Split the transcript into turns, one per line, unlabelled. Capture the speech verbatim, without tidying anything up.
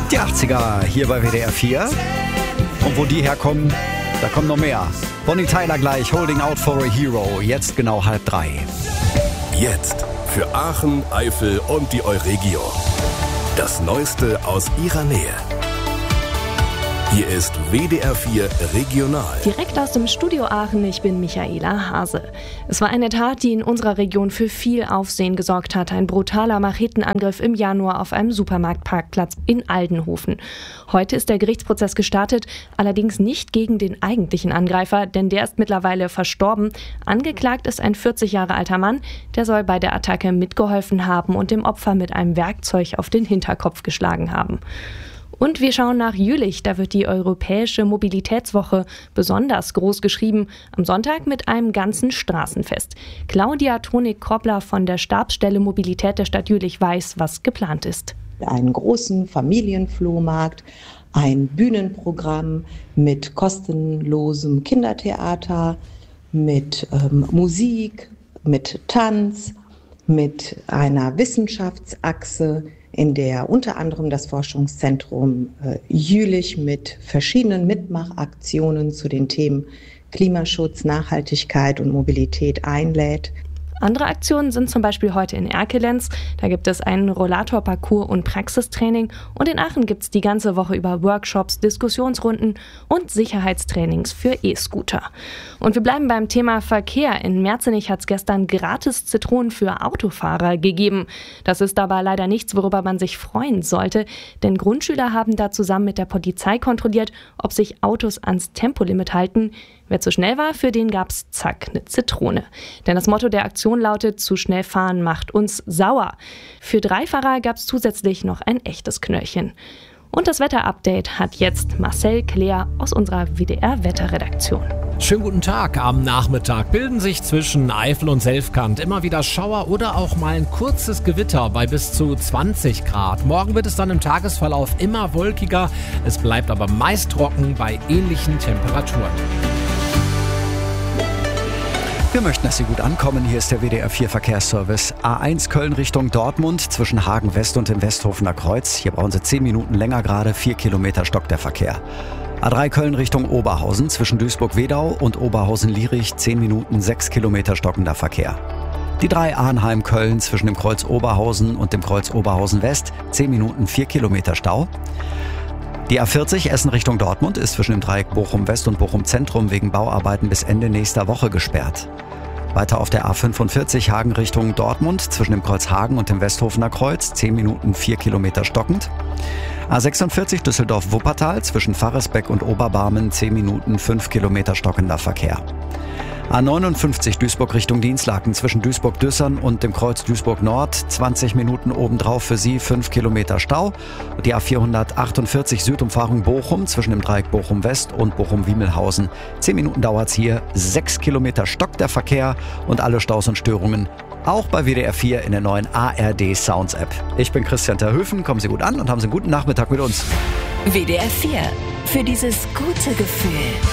Die achtziger hier bei W D R vier. Und wo die herkommen, da kommen noch mehr. Bonnie Tyler gleich, Holding Out for a Hero. Jetzt genau halb drei.
Jetzt für Aachen, Eifel und die Euregio. Das Neueste aus ihrer Nähe. Hier ist W D R vier Regional.
Direkt aus dem Studio Aachen, ich bin Michaela Hase. Es war eine Tat, die in unserer Region für viel Aufsehen gesorgt hat. Ein brutaler Machetenangriff im Januar auf einem Supermarktparkplatz in Aldenhofen. Heute ist der Gerichtsprozess gestartet, allerdings nicht gegen den eigentlichen Angreifer, denn der ist mittlerweile verstorben. Angeklagt ist ein vierzig Jahre alter Mann, der soll bei der Attacke mitgeholfen haben und dem Opfer mit einem Werkzeug auf den Hinterkopf geschlagen haben. Und wir schauen nach Jülich, da wird die Europäische Mobilitätswoche besonders groß geschrieben, am Sonntag mit einem ganzen Straßenfest. Claudia Tonik-Koppler von der Stabsstelle Mobilität der Stadt Jülich weiß, was geplant ist.
Einen großen Familienflohmarkt, ein Bühnenprogramm mit kostenlosem Kindertheater, mit ähm, Musik, mit Tanz, mit einer Wissenschaftsachse, in der unter anderem das Forschungszentrum äh, Jülich mit verschiedenen Mitmachaktionen zu den Themen Klimaschutz, Nachhaltigkeit und Mobilität einlädt.
Andere Aktionen sind zum Beispiel heute in Erkelenz. Da gibt es einen Rollatorparcours und Praxistraining. Und in Aachen gibt es die ganze Woche über Workshops, Diskussionsrunden und Sicherheitstrainings für E-Scooter. Und wir bleiben beim Thema Verkehr. In Merzenich hat es gestern gratis Zitronen für Autofahrer gegeben. Das ist aber leider nichts, worüber man sich freuen sollte. Denn Grundschüler haben da zusammen mit der Polizei kontrolliert, ob sich Autos ans Tempolimit halten. Wer zu schnell war, für den gab's zack, eine Zitrone. Denn das Motto der Aktion lautet, zu schnell fahren macht uns sauer. Für Dreifahrer gab's zusätzlich noch ein echtes Knöllchen. Und das Wetterupdate hat jetzt Marcel Claire aus unserer W D R-Wetterredaktion.
Schönen guten Tag. Am Nachmittag bilden sich zwischen Eifel und Selfkant immer wieder Schauer oder auch mal ein kurzes Gewitter bei bis zu zwanzig Grad. Morgen wird es dann im Tagesverlauf immer wolkiger. Es bleibt aber meist trocken bei ähnlichen Temperaturen.
Wir möchten, dass Sie gut ankommen. Hier ist der W D R vier Verkehrsservice. A eins Köln Richtung Dortmund zwischen Hagen West und dem Westhofener Kreuz. Hier brauchen Sie zehn Minuten länger gerade. vier Kilometer stockt der Verkehr. A drei Köln Richtung Oberhausen zwischen Duisburg-Wedau und Oberhausen-Lierich. zehn Minuten, sechs Kilometer stockender Verkehr. Die drei Arnheim-Köln zwischen dem Kreuz Oberhausen und dem Kreuz Oberhausen West. zehn Minuten, vier Kilometer Stau. Die A vierzig Essen Richtung Dortmund ist zwischen dem Dreieck Bochum West und Bochum Zentrum wegen Bauarbeiten bis Ende nächster Woche gesperrt. Weiter auf der A fünfundvierzig Hagen Richtung Dortmund zwischen dem Kreuz Hagen und dem Westhofener Kreuz, zehn Minuten, vier Kilometer stockend. A sechsundvierzig Düsseldorf-Wuppertal zwischen Pfarresbeck und Oberbarmen, zehn Minuten, fünf Kilometer stockender Verkehr. A neunundfünfzig Duisburg Richtung Dienstlaken zwischen Duisburg-Düssern und dem Kreuz Duisburg-Nord, zwanzig Minuten obendrauf für Sie, fünf Kilometer Stau. Und die A vierhundertachtundvierzig Südumfahrung Bochum zwischen dem Dreieck Bochum-West und Bochum-Wiemelhausen. zehn Minuten dauert's hier, sechs Kilometer stockt der Verkehr und alle Staus und Störungen auch bei W D R vier in der neuen A R D Sounds App. Ich bin Christian Terhöfen, kommen Sie gut an und haben Sie einen guten Nachmittag mit uns.
W D R vier, für dieses gute Gefühl.